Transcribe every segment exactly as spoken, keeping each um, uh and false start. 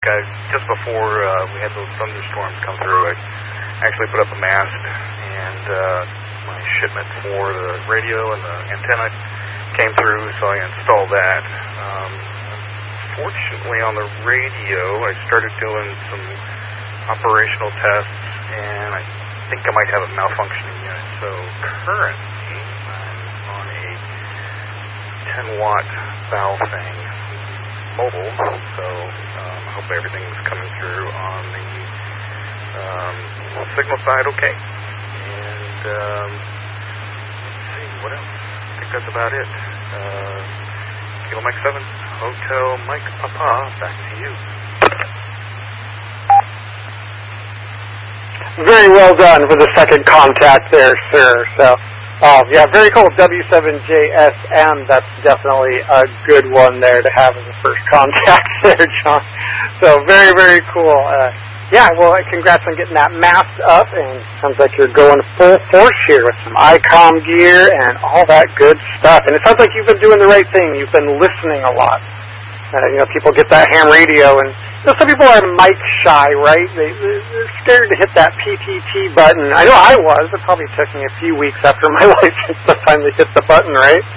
I, just before uh, we had those thunderstorms come through, I actually put up a mast, and uh, my shipment for the radio and the antenna came through, so I installed that. Um, fortunately, on the radio, I started doing some operational tests, and I think I might have a malfunctioning unit. So currently, I'm on a ten watt valve thing, mobile, so um, I hope everything's coming through on the um, signal side okay. And um, let's see, what else? I think that's about it. Uh, Kilo Mike seven, Hotel Mike Papa, back to you. Very well done for the second contact there, sir. So, uh, yeah, very cool. W seven J S M, that's definitely a good one there to have as a first contact there, John. So, very, very cool. Uh, yeah, well, congrats on getting that masked up, and sounds like you're going full force here with some I COM gear and all that good stuff. And it sounds like you've been doing the right thing. You've been listening a lot. Uh, you know, people get that ham radio, and you know, some people are mic shy, right? They, they're scared to hit that P T T button. I know I was. It probably took me a few weeks after my license to finally hit the button, right?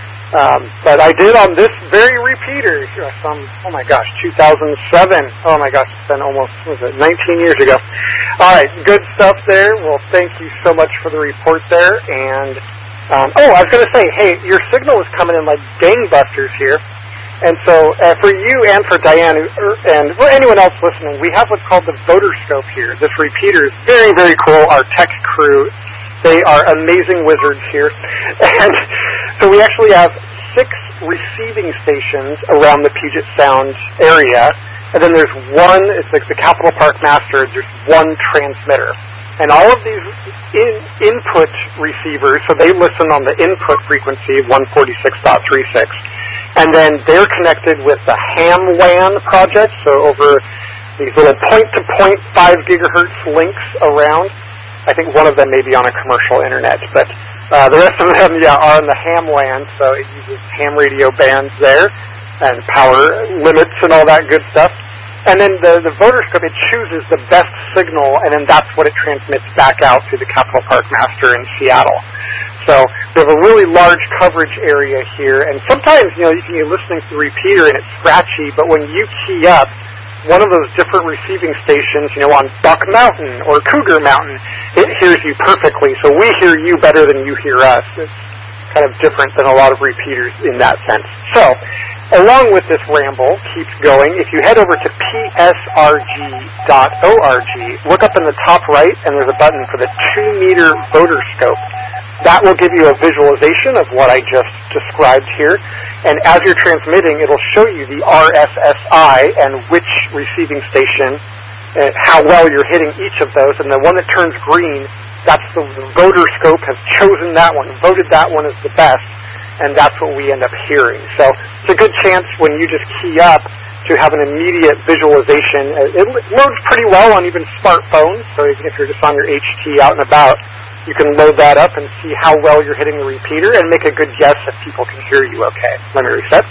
Um, but I did on this very repeater, some, oh my gosh, two thousand seven. Oh my gosh, it's been almost, what was it, nineteen years ago. All right, good stuff there. Well, thank you so much for the report there. And, um, oh, I was going to say, hey, your signal is coming in like gangbusters here. And so uh, for you and for Diane and for anyone else listening, we have what's called the voter scope here. This repeater is very, very cool. Our tech crew, they are amazing wizards here. And so we actually have six receiving stations around the Puget Sound area. And then there's one, it's like the Capitol Park Master, there's one transmitter. And all of these in, input receivers, so they listen on the input frequency, one forty-six point three six. And then they're connected with the Ham W A N project, so over these little point-to-point five gigahertz links around. I think one of them may be on a commercial internet, but uh, the rest of them, yeah, are on the Ham W A N, so it uses ham radio bands there and power limits and all that good stuff. And then the, the voter scope, it chooses the best signal, and then that's what it transmits back out to the Capitol Park Master in Seattle. So we have a really large coverage area here, and sometimes, you know, you can be listening to the repeater and it's scratchy, but when you key up one of those different receiving stations, you know, on Buck Mountain or Cougar Mountain, it hears you perfectly. So we hear you better than you hear us. It's kind of different than a lot of repeaters in that sense. So, along with this ramble, keeps going. If you head over to P S R G dot org, look up in the top right, and there's a button for the two meter voter scope. That will give you a visualization of what I just described here. And as you're transmitting, it'll show you the R S S I and which receiving station, and how well you're hitting each of those. And the one that turns green, that's the, the voter scope has chosen that one, voted that one as the best, and that's what we end up hearing. So it's a good chance when you just key up to have an immediate visualization. It loads pretty well on even smartphones, so even if you're just on your H T out and about, you can load that up and see how well you're hitting the repeater and make a good guess if people can hear you okay. Let me reset.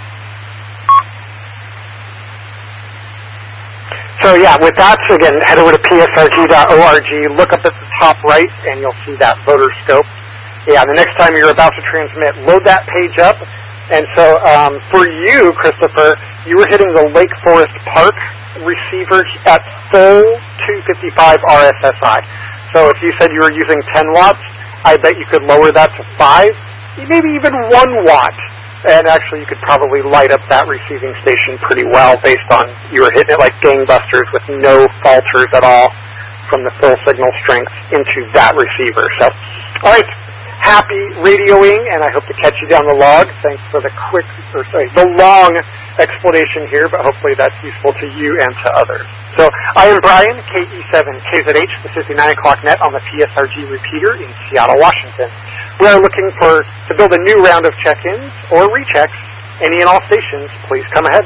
So yeah, with that, again, head over to P S R G dot org, look up at the top right, and you'll see that voter scope. Yeah, the next time you're about to transmit, load that page up. And so um, for you, Christopher, you were hitting the Lake Forest Park receiver at full two fifty-five R S S I. So if you said you were using ten watts, I bet you could lower that to five, maybe even one watt. And actually, you could probably light up that receiving station pretty well based on you were hitting it like gangbusters with no falters at all from the full signal strength into that receiver. So, all right, happy radioing, and I hope to catch you down the log. Thanks for the quick, or sorry, the long explanation here, but hopefully that's useful to you and to others. So, I am Brian, K E seven K Z H. This is the nine o'clock net on the P S R G repeater in Seattle, Washington. We are looking for to build a new round of check-ins or rechecks. Any and all stations, please come ahead.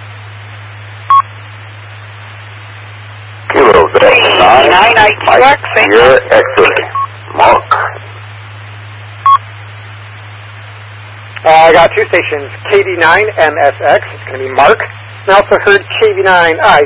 Kilo nine, nine, Mike, Sierra, X-ray, Mark. Uh, I got two stations, K D nine M S X, it's going to be Mark. And I also heard K D nine I.